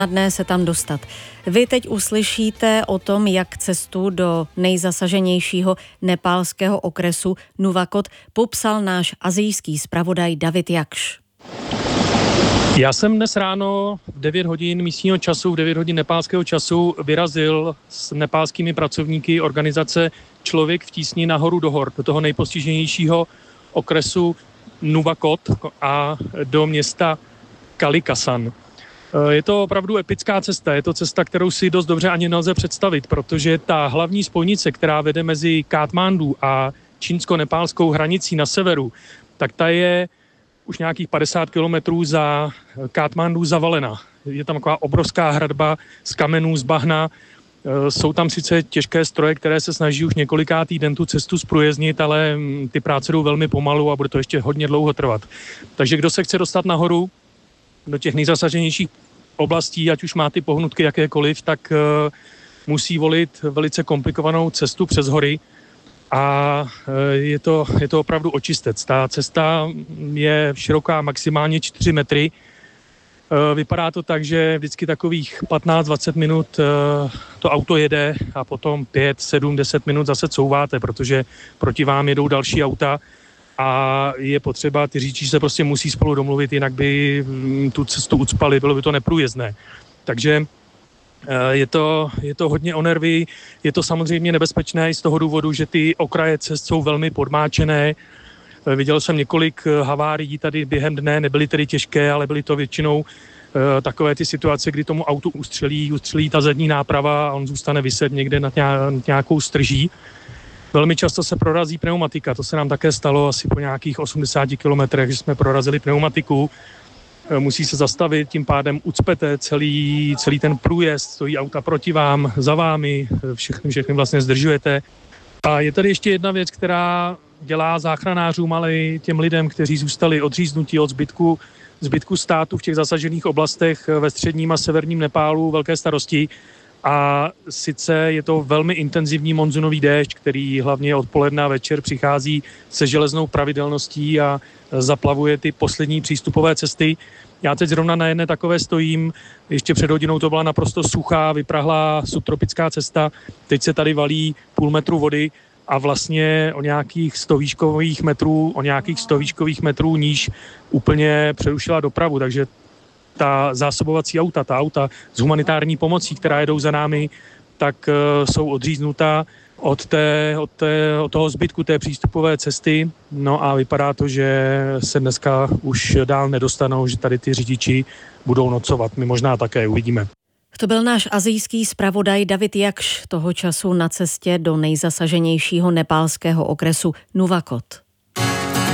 snadné se tam dostat. Vy teď uslyšíte o tom, jak cestu do nejzasaženějšího nepálského okresu Nuwakot popsal náš asijský zpravodaj David Jakš. Já jsem dnes ráno v 9 hodin místního času, v 9 hodin nepálského času vyrazil s nepálskými pracovníky organizace Člověk v tísni nahoru do hor, do toho nejpostiženějšího okresu Nuwakot a do města Kalikasan. Je to opravdu epická cesta, je to cesta, kterou si dost dobře ani nelze představit, protože ta hlavní spojnice, která vede mezi Katmandu a čínsko-nepálskou hranicí na severu, tak ta je už nějakých 50 kilometrů za Katmandu zavalena. Je tam taková obrovská hradba z kamenů, z bahna. Jsou tam sice těžké stroje, které se snaží už několikátý den tu cestu zprůjezdnit, ale ty práce jdou velmi pomalu a bude to ještě hodně dlouho trvat. Takže kdo se chce dostat nahoru do těch nejzasaženějších oblastí, ať už má ty pohnutky jakékoliv, tak musí volit velice komplikovanou cestu přes hory. A je to opravdu očistec. Ta cesta je široká maximálně 4 metry. Vypadá to tak, že vždycky takových 15-20 minut to auto jede a potom 5, 7, 10 minut zase couváte, protože proti vám jedou další auta a je potřeba, ty řidiči se prostě musí spolu domluvit, jinak by tu cestu ucpali, bylo by to neprůjezdné. Takže je to hodně o nervy, je to samozřejmě nebezpečné i z toho důvodu, že ty okraje cest jsou velmi podmáčené. Viděl jsem několik havárií tady během dne, nebyly tedy těžké, ale byly to většinou takové ty situace, kdy tomu autu ustřelí ta zadní náprava a on zůstane viset někde nad nějakou strží. Velmi často se prorazí pneumatika, to se nám také stalo asi po nějakých 80 kilometrech, že jsme prorazili pneumatiku. Musí se zastavit, tím pádem ucpete celý ten průjezd, stojí auta proti vám, za vámi, všechny vlastně zdržujete. A je tady ještě jedna věc, která dělá záchranářům, ale i těm lidem, kteří zůstali odříznutí od zbytku státu v těch zasažených oblastech ve středním a severním Nepálu velké starosti. A sice je to velmi intenzivní monzunový déšť, který hlavně odpoledne a večer přichází se železnou pravidelností a zaplavuje ty poslední přístupové cesty. Já teď zrovna na jedné takové stojím, ještě před hodinou to byla naprosto suchá, vyprahlá subtropická cesta, teď se tady valí půl metru vody a vlastně o nějakých 100 výškových metrů níž úplně přerušila dopravu, takže ta zásobovací auta, s humanitární pomocí, která jedou za námi, tak jsou odříznutá od toho zbytku té přístupové cesty. No a vypadá to, že se dneska už dál nedostanou, že tady ty řidiči budou nocovat. My možná také uvidíme. To byl náš asijský zpravodaj David Jakš, toho času na cestě do nejzasaženějšího nepálského okresu Nuwakot.